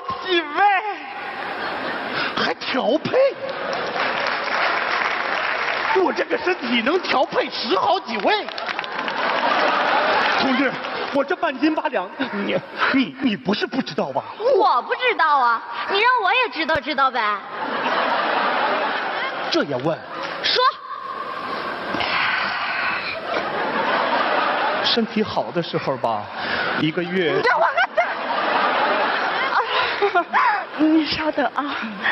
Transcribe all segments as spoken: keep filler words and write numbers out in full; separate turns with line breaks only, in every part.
几位，
还调配？我这个身体能调配十好几位？同志，我这半斤八两，你你你不是不知道吧？
我不知道啊，你让我也知道知道呗。
这也问？
说。
身体好的时候吧，一个月。
你让我看啊！你稍等啊！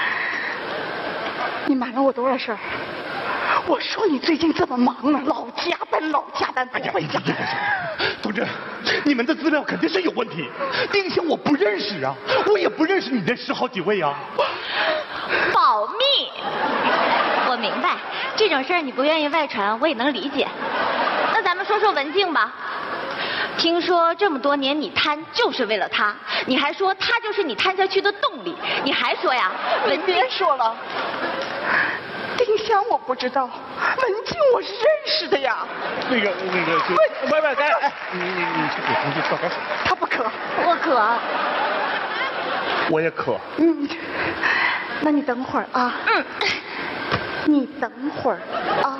你瞒了我多少事儿？我说你最近这么忙呢，老加班老加班，不回家。
同志，你们的资料肯定是有问题。丁香我不认识啊，我也不认识你这十好几位啊。
保密。我明白，这种事儿你不愿意外传，我也能理解。那咱们说说文静吧。听说这么多年你贪就是为了他，你还说他就是你贪下去的动力，你还说呀，文静。
别说了。丁香我不知道，文静我是认识的呀。
那个那个，喂喂喂，哎，你你你去给同志倒点水。
他不渴。
我渴。
我也渴。
嗯，那你等会儿啊。嗯。你等会儿啊。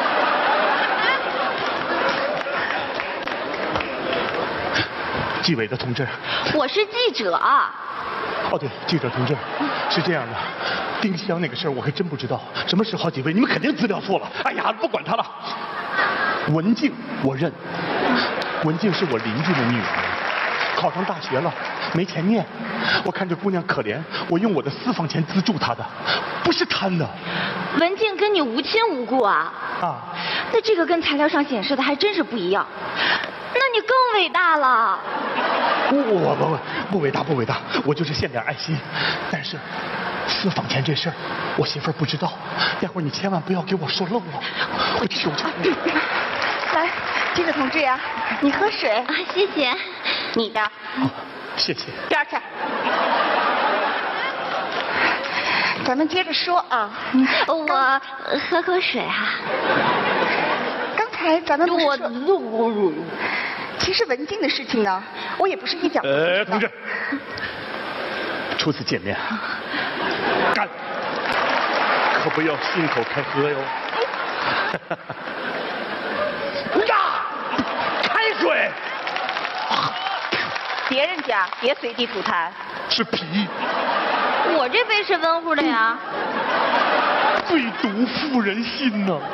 纪委的同志。
我是记者。
哦对，记者同志，是这样的。丁香那个事儿我还真不知道，什么十好几位，你们肯定资料错了。哎呀，不管他了。文静我认，文静是我邻居的女儿，考上大学了，没钱念，我看这姑娘可怜，我用我的私房钱资助她的，不是贪的。
文静跟你无亲无故啊？
啊。
那这个跟材料上显示的还真是不一样，那你更伟大了。
不不不不不伟大不伟大，我就是献点爱心，但是。私房钱这事儿，我媳妇儿不知道，待会儿你千万不要给我说漏了，我求求你。
来，记者同志呀，你喝水
啊，谢谢。
你的。
哦，谢谢。
边儿去。咱们接着说啊。
我喝口水啊。
刚才咱们不是
我
说，其实文静的事情呢，我也不是一点不知道。
呃，同志，初次见面。干，可不要信口开河哟！呀，开水！
别人家别随地吐痰。
是皮。
我这杯是温乎的呀。
最毒妇人心呐！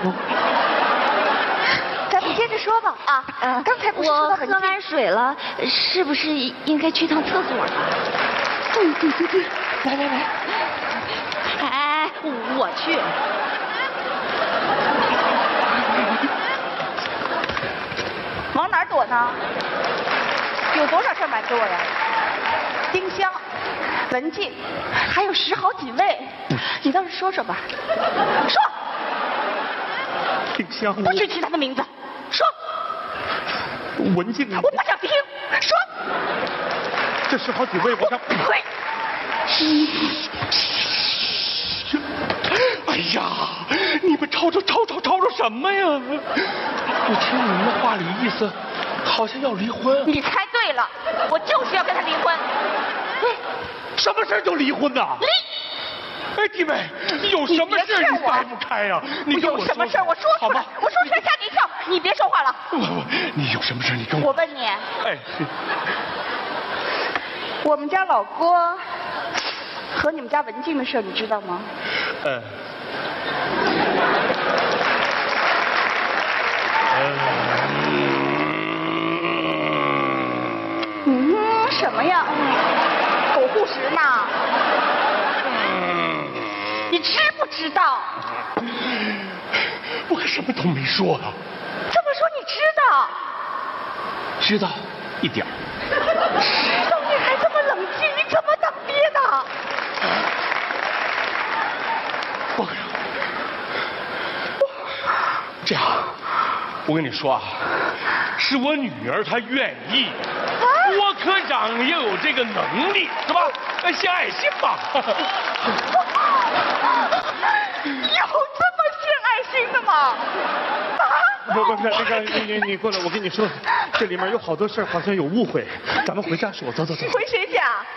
咱们接着说吧啊！呃，刚才不是说到
我喝完水了，是不是应该去趟厕所了？
对对对对，来来来。
哎，我去。
往哪儿躲呢？有多少事儿瞒着我呀？丁香、文静，还有十好几位，你倒是说说吧。说。
丁香，
不许提他的名字。说。
文静，
我不想听。说。
这十好几位，我想。
呸！
哎呀，你们吵吵吵吵吵吵什么呀？我听你们的话里意思，好像要离婚。
你猜对了，我就是要跟他离婚。
什么事就离婚呐？
离。
哎，弟妹，有什么事你掰不开呀？你跟我说。
有什么事我说出来，我说出来吓你一跳，你别说话了。
不不，你有什么事你跟我。
我问你。
哎。
我们家老郭和你们家文静的事，你知道吗？
呃。
嗯，什么呀？狗护食呢？你知不知道？
我可什么都没说啊。
这么说你知道？
知道一点。
知道你还这么冷静，你怎么当爹的？
我这样，我跟你说啊，是我女儿她愿意，啊、郭科长也有这个能力，是吧？献爱心吧。
有这么献爱心的吗？啊？
不不不，那个你你你过来，我跟你说，这里面有好多事儿，好像有误会，咱们回家说，走走走。
回谁家？